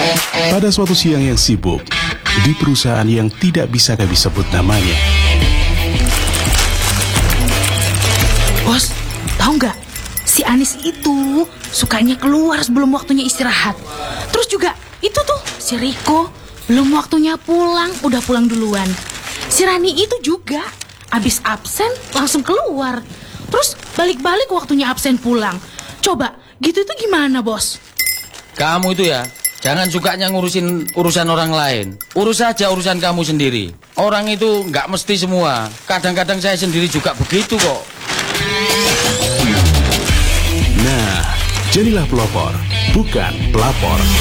Pada suatu siang yang sibuk, di perusahaan yang tidak bisa kami sebut namanya. Bos, tahu nggak? Si Anis itu sukanya keluar sebelum waktunya istirahat. Terus juga itu tuh si Riko belum waktunya pulang, udah pulang duluan. Si Rani itu juga abis absen langsung keluar. Terus balik-balik waktunya absen pulang. Coba, gitu itu gimana, Bos? Kamu itu ya, jangan sukanya ngurusin urusan orang lain. Urus saja urusan kamu sendiri. Orang itu nggak mesti semua. Kadang-kadang saya sendiri juga begitu kok. Nah, jadilah pelopor, bukan pelapor.